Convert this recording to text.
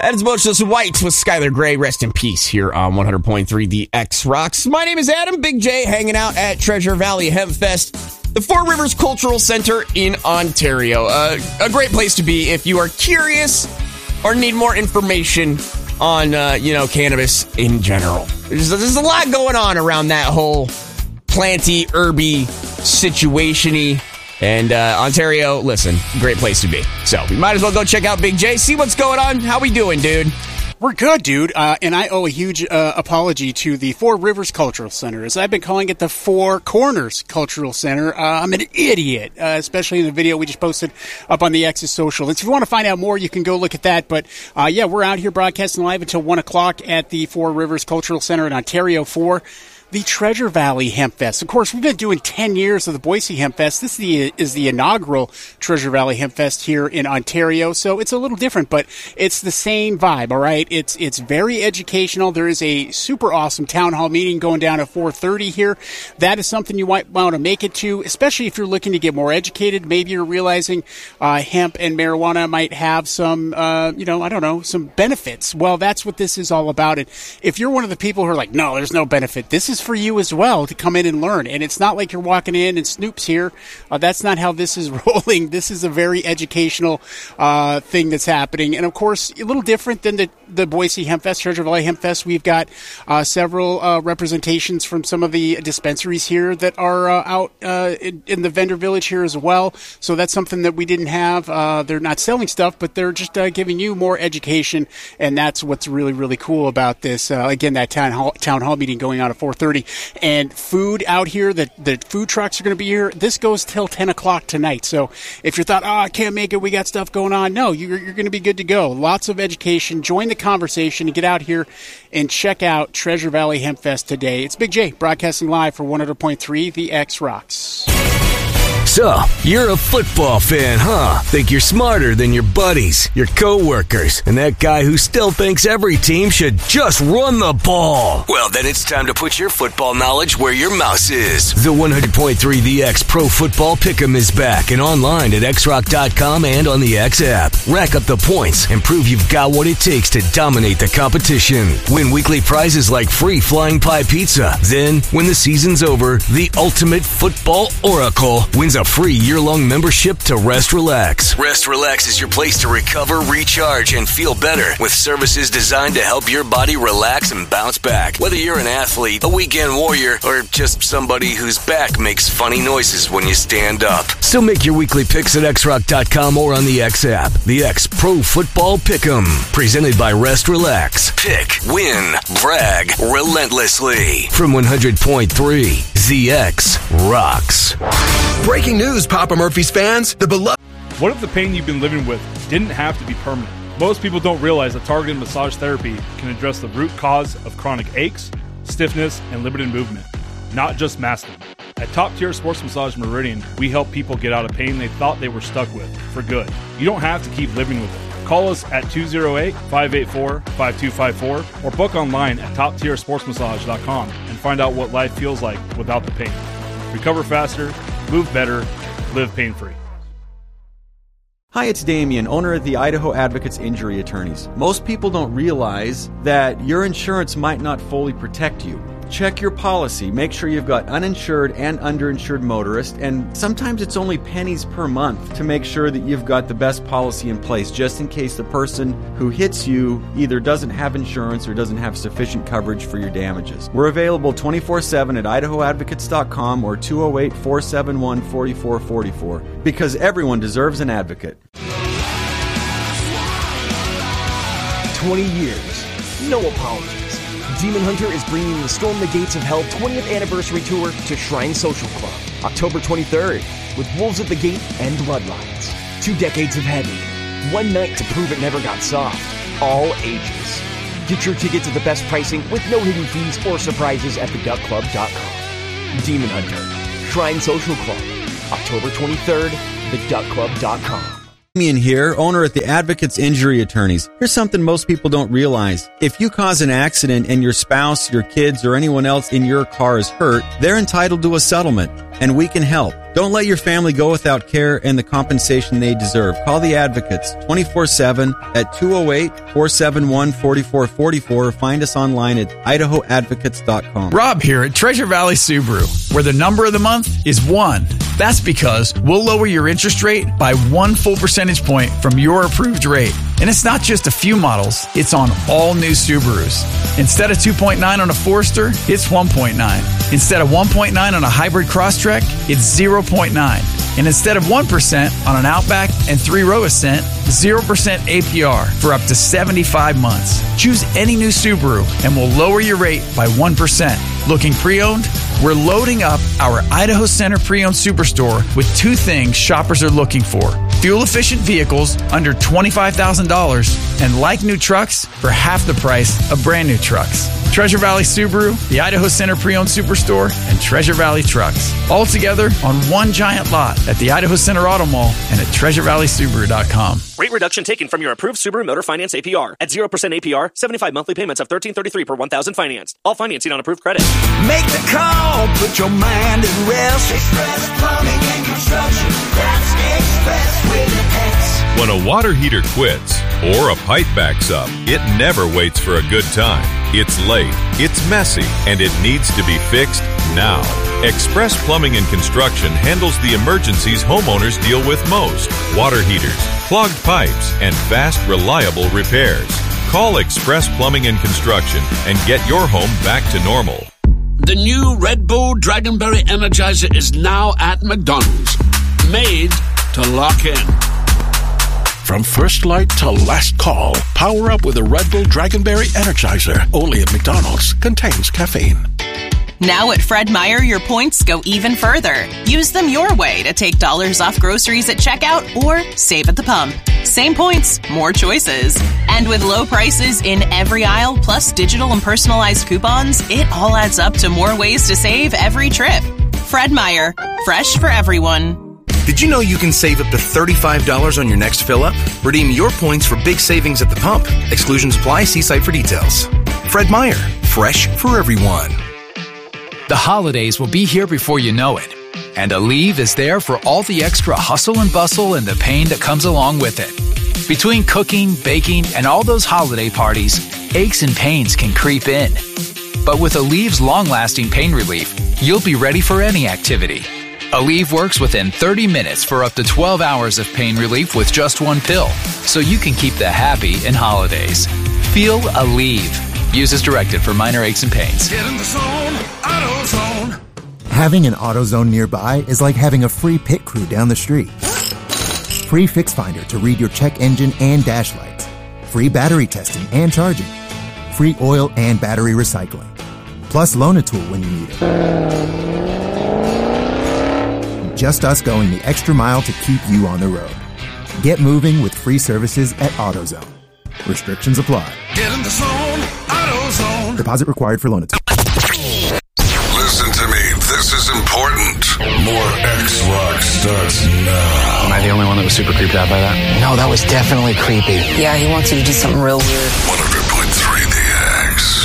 That is Motionless White with Skylar Grey. Rest in peace here on 100.3 The X Rocks. My name is Adam, Big J, hanging out at Treasure Valley Hemp Fest, the Four Rivers Cultural Center in Ontario. A great place to be if you are curious or need more information on, cannabis in general. There's a lot going on around that whole planty, herby, situation-y. And Ontario, listen, great place to be. So we might as well go check out Big J, see what's going on. How we doing, dude? We're good, dude. And I owe a huge apology to the Four Rivers Cultural Center, as I've been calling it the Four Corners Cultural Center. I'm an idiot, especially in the video we just posted up on the X's social. And if you want to find out more, you can go look at that. But we're out here broadcasting live until 1 o'clock at the Four Rivers Cultural Center in Ontario for the Treasure Valley Hemp Fest. Of course, we've been doing 10 years of the Boise Hemp Fest. This is the inaugural Treasure Valley Hemp Fest here in Ontario, so it's a little different, but it's the same vibe, all right? It's very educational. There is a super awesome town hall meeting going down at 4:30 here. That is something you might want to make it to, especially if you're looking to get more educated. Maybe you're realizing hemp and marijuana might have some, some benefits. Well, that's what this is all about. And if you're one of the people who are like, no, there's no benefit, this is for you as well to come in and learn. And it's not like you're walking in and Snoop's here. That's not how this is rolling. This is a very educational thing that's happening. And of course, a little different than the Boise Hemp Fest, Treasure Valley Hemp Fest. We've got several representations from some of the dispensaries here that are out in the vendor village here as well. So that's something that we didn't have. They're not selling stuff, but they're just giving you more education. And that's what's really, really cool about this. Again, that town hall meeting going on at 4:30. And food out here, the food trucks are going to be here. This goes till 10 o'clock tonight. So if you thought, I can't make it, we got stuff going on. No, you're going to be good to go. Lots of education. Join the conversation and get out here and check out Treasure Valley Hemp Fest today. It's Big J broadcasting live for 100.3 The X Rocks. So, you're a football fan, huh? Think you're smarter than your buddies, your coworkers, and that guy who still thinks every team should just run the ball. Well, then it's time to put your football knowledge where your mouse is. The 100.3 The X Pro Football Pick'em is back and online at xrock.com and on the X app. Rack up the points and prove you've got what it takes to dominate the competition. Win weekly prizes like free flying pie pizza. Then, when the season's over, the ultimate football oracle wins a free year-long membership to Rest Relax. Rest Relax is your place to recover, recharge, and feel better with services designed to help your body relax and bounce back. Whether you're an athlete, a weekend warrior, or just somebody whose back makes funny noises when you stand up. So make your weekly picks at xrock.com or on the X app. The X Pro Football Pick'em, presented by Rest Relax. Pick, win, brag relentlessly. From 100.3, The X Rocks. Breaking news, Papa Murphy's fans. The beloved. What if the pain you've been living with didn't have to be permanent? Most people don't realize that targeted massage therapy can address the root cause of chronic aches, stiffness, and limited movement, not just mask them. At Top Tier Sports Massage Meridian, we help people get out of pain they thought they were stuck with for good. You don't have to keep living with it. Call us at 208-584-5254 or book online at toptiersportsmassage.com and find out what life feels like without the pain. Recover faster, move better, live pain-free. Hi, it's Damien, owner of the Idaho Advocates Injury Attorneys. Most people don't realize that your insurance might not fully protect you. Check your policy. Make sure you've got uninsured and underinsured motorists, and sometimes it's only pennies per month to make sure that you've got the best policy in place, just in case the person who hits you either doesn't have insurance or doesn't have sufficient coverage for your damages. We're available 24/7 at idahoadvocates.com or 208-471-4444, because everyone deserves an advocate. 20 years, no apologies. Demon Hunter is bringing the Storm the Gates of Hell 20th Anniversary Tour to Shrine Social Club, October 23rd, with Wolves at the Gate and Bloodlines. 2 decades of heavy, 1 night to prove it never got soft, all ages. Get your tickets at the best pricing with no hidden fees or surprises at theduckclub.com. Demon Hunter, Shrine Social Club, October 23rd, theduckclub.com. Damien here, owner at the Advocates Injury Attorneys. Here's something most people don't realize. If you cause an accident and your spouse, your kids, or anyone else in your car is hurt, they're entitled to a settlement. and we can help. Don't let your family go without care and the compensation they deserve. Call the Advocates 24/7 at 208-471-4444 or find us online at idahoadvocates.com. Rob here at Treasure Valley Subaru, where the number of the month is 1. That's because we'll lower your interest rate by 1 full percentage point from your approved rate. And it's not just a few models, it's on all new Subarus. Instead of 2.9 on a Forester, it's 1.9. Instead of 1.9 on a hybrid Crosstrek, it's 0.9. And instead of 1% on an Outback and 3-row Ascent, 0% APR for up to 75 months. Choose any new Subaru and we'll lower your rate by 1%. Looking pre-owned? We're loading up our Idaho Center Pre-Owned Superstore with 2 things shoppers are looking for. Fuel-efficient vehicles under $25,000 and like new trucks for half the price of brand new trucks. Treasure Valley Subaru, the Idaho Center Pre-Owned Superstore, and Treasure Valley Trucks. All together on one giant lot at the Idaho Center Auto Mall and at TreasureValleySubaru.com. Rate reduction taken from your approved Subaru Motor Finance APR. At 0% APR, 75 monthly payments of $13.33 per $1,000 financed. All financing on approved credit. Make the call, put your mind at rest. Express Plumbing and Construction. That's Express with an S. When a water heater quits or a pipe backs up, it never waits for a good time. It's late, it's messy, and it needs to be fixed now. Express Plumbing and Construction handles the emergencies homeowners deal with most: water heaters, clogged pipes, and fast, reliable repairs. Call Express Plumbing and Construction and get your home back to normal. The new Red Bull Dragonberry Energizer is now at McDonald's. Made to lock in. From first light to last call, power up with a Red Bull Dragonberry Energizer. Only at McDonald's. Contains caffeine. Now at Fred Meyer, your points go even further. Use them your way to take dollars off groceries at checkout or save at the pump. Same points, more choices. And with low prices in every aisle, plus digital and personalized coupons, it all adds up to more ways to save every trip. Fred Meyer, fresh for everyone. Did you know you can save up to $35 on your next fill-up? Redeem your points for big savings at the pump. Exclusions apply. See site for details. Fred Meyer, fresh for everyone. The holidays will be here before you know it. And Aleve is there for all the extra hustle and bustle and the pain that comes along with it. Between cooking, baking, and all those holiday parties, aches and pains can creep in. But with Aleve's long-lasting pain relief, you'll be ready for any activity. Aleve works within 30 minutes for up to 12 hours of pain relief with just one pill, so you can keep the happy in holidays. Feel Aleve. Use as directed for minor aches and pains. Get in the zone, AutoZone. Having an AutoZone nearby is like having a free pit crew down the street. Free Fix Finder to read your check engine and dash lights. Free battery testing and charging. Free oil and battery recycling. Plus Loan-A-Tool when you need it. Just us going the extra mile to keep you on the road. Get moving with free services at AutoZone. Restrictions apply. Get in the zone, AutoZone. Deposit required for Loan-A-Tool. Listen to me. This is important. More X-Rock starts now. Am I the only one that was super creeped out by that? No, that was definitely creepy. Yeah, he wants you to do something real weird. 100.3